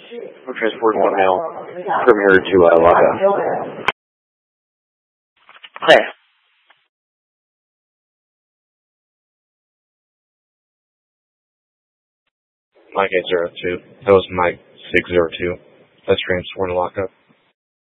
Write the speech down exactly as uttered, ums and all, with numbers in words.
We're transporting one male from here to uh, Lockup. Hey. Mike eight zero two. That was Mike six zero two. That's transporting Lockup.